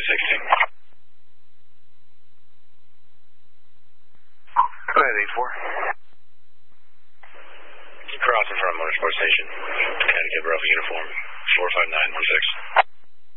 Go ahead, 8-4. Crossing from Motorsport Station. Connecticut Bravo Uniform 45916.